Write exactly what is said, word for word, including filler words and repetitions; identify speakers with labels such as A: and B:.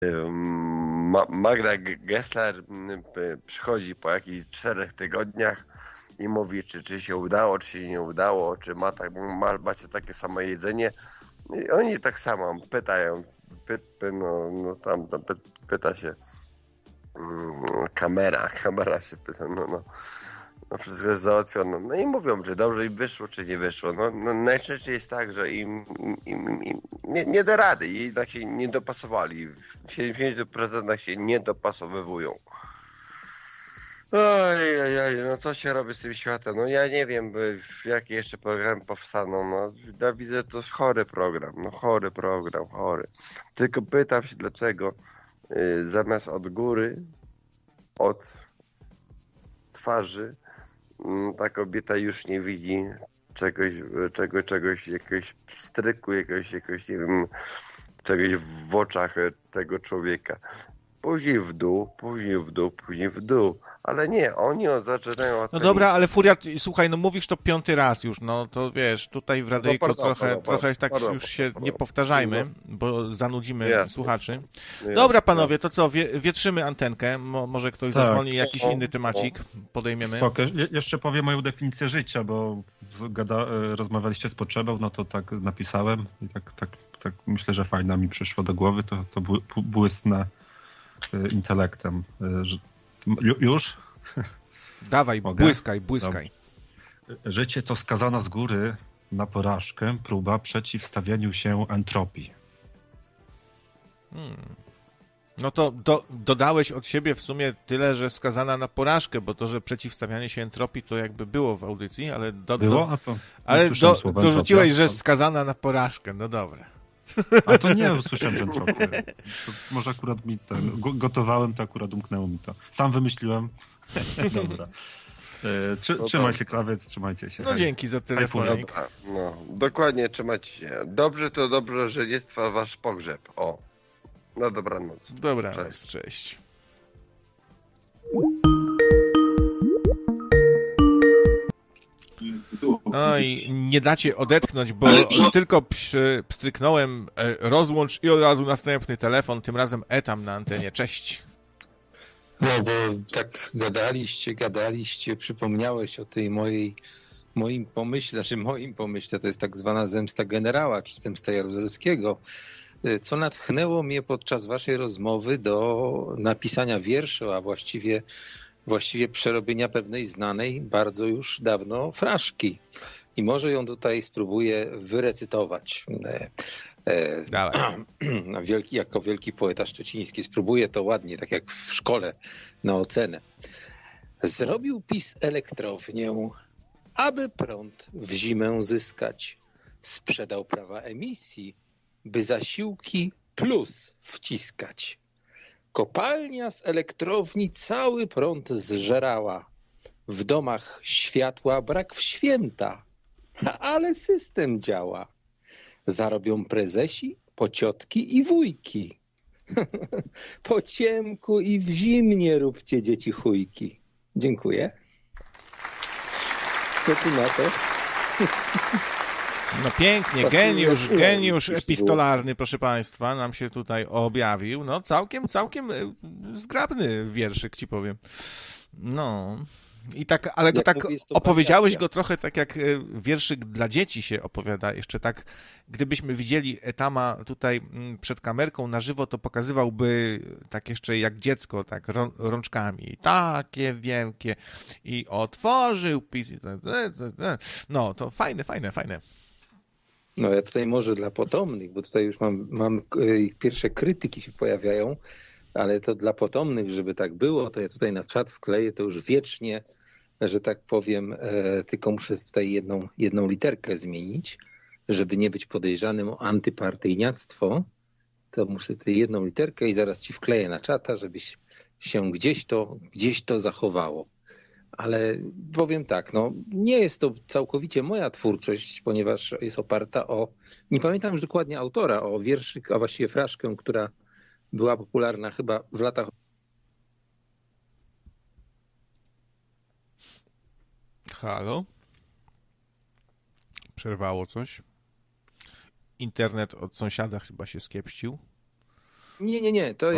A: Ma- Magda Gessler przychodzi po jakichś czterech tygodniach i mówi, czy, czy się udało, czy się nie udało, czy ma tak, ma, macie takie samo jedzenie. I oni tak samo pytają, py, py, no, no tam, tam py, pyta się mm, kamera, kamera się pyta, no, no, no wszystko jest załatwione. No i mówią, czy dobrze im wyszło, czy nie wyszło. No, no najczęściej jest tak, że im, im, im, im nie, nie da rady i jednak się nie dopasowali. W siedemdziesięciu procentach się nie dopasowywują. Oj, oj, oj, no co się robi z tym światem? No ja nie wiem, jakie jeszcze programy powstaną. No ja widzę, to jest chory program. No chory program, chory. Tylko pytam się, dlaczego y, zamiast od góry, od twarzy, y, ta kobieta już nie widzi czegoś, czego, czegoś, jakiegoś stryku, jakiegoś, jakiegoś, nie wiem, czegoś w oczach tego człowieka. Później w dół, później w dół, później w dół. Ale nie, oni zaczynają od
B: No
A: tej...
B: dobra, ale Furiat, słuchaj, no mówisz to piąty raz już, no to wiesz, tutaj w radyjku
A: No, pardon,
B: trochę,
A: pardon,
B: trochę
A: pardon,
B: tak
A: pardon,
B: już się
A: pardon.
B: nie powtarzajmy,
A: No.
B: bo zanudzimy
A: Jasne.
B: słuchaczy.
A: Jasne,
B: Dobra, panowie, to co, wie, wietrzymy antenkę, Mo, może ktoś
C: Tak.
B: zadzwoni, jakiś
A: O,
B: inny temacik podejmiemy.
C: Spoko. Je- jeszcze powiem moją definicję życia, bo w- gada, e, rozmawialiście z potrzebą, no to tak napisałem i tak, tak, tak myślę, że fajna mi przyszło do głowy, to, to bły- bł- błysnę e, intelektem. E, że, ju- już?
B: Dawaj,
C: Mogę?
B: błyskaj, błyskaj.
C: Życie to skazana z góry na porażkę próba przeciwstawianiu się entropii.
B: Hmm. No to do, dodałeś od siebie w sumie tyle, że skazana na porażkę, bo to, że przeciwstawianie się entropii to jakby było w audycji, ale do,
C: Było?
B: do,
C: A to nie
B: ale
C: słyszałem
B: do,
C: słowa
B: dorzuciłeś,
C: entropia.
B: że skazana na porażkę, no dobra.
C: A to nie usłyszałem, że entropię. To może akurat mi ten... go- Gotowałem, to akurat umknęło mi to. Sam wymyśliłem. Dobra. E, Trzy,
A: No
C: trzymaj
A: to-
C: się, krawiec, trzymajcie się.
B: No
C: Hej.
B: dzięki za telefonik.
A: Dobra, no, dokładnie, trzymajcie się. Dobrze to dobrze, że nie trwa wasz pogrzeb. O, na dobranoc.
B: Dobra,
A: Cześć.
B: cześć. No i nie dacie odetchnąć, bo tylko przy, pstryknąłem e, rozłącz i od razu następny telefon, tym razem Etam na antenie. Cześć.
D: No bo tak gadaliście, gadaliście, przypomniałeś o tej mojej, moim pomyśle, znaczy moim pomyśle, to jest tak zwana zemsta generała, czy zemsta Jaruzelskiego, co natchnęło mnie podczas waszej rozmowy do napisania wierszu, a właściwie, właściwie przerobienia pewnej znanej bardzo już dawno fraszki. I może ją tutaj spróbuję wyrecytować. E,
B: Dawaj.
D: Wielki, jako wielki poeta szczeciński spróbuję to ładnie, tak jak w szkole na ocenę. Zrobił PiS elektrownię, aby prąd w zimę zyskać. Sprzedał prawa emisji, by zasiłki plus wciskać. Kopalnia z elektrowni cały prąd zżerała. W domach światła brak w święta, ale system działa. Zarobią prezesi, pociotki i wujki. Po ciemku i w zimnie róbcie dzieci chujki. Dziękuję. Co tu na to?
B: No pięknie,
D: Pasuje,
B: geniusz,
D: pasuje.
B: geniusz epistolarny, proszę państwa, nam się tutaj objawił. No całkiem, całkiem e, zgrabny wierszyk, ci powiem. No... I tak, ale go
D: Jak
B: tak
D: mówię, jest to
B: opowiedziałeś
D: wariacja.
B: go trochę tak jak e, wierszyk dla dzieci się opowiada. Jeszcze tak, gdybyśmy widzieli Etama tutaj mm, przed kamerką na żywo, to pokazywałby tak jeszcze jak dziecko, tak rą, rączkami. Takie wielkie. I otworzył PiS. i tak, No, to fajne, fajne, fajne.
D: No ja tutaj może dla potomnych, bo tutaj już mam, mam e, pierwsze krytyki się pojawiają, ale to dla potomnych, żeby tak było, to ja tutaj na czat wkleję to już wiecznie, że tak powiem, e, tylko muszę tutaj jedną, jedną literkę zmienić, żeby nie być podejrzanym o antypartyjniactwo, to muszę tutaj jedną literkę i zaraz ci wkleję na czata, żebyś się gdzieś to, gdzieś to zachowało. Ale powiem tak, no nie jest to całkowicie moja twórczość, ponieważ jest oparta o, nie pamiętam już dokładnie autora, o wierszyk, a właściwie fraszkę, która była popularna chyba w latach...
B: Halo? Przerwało coś? Internet od sąsiada chyba się skiepścił.
D: Nie, nie, nie, to jest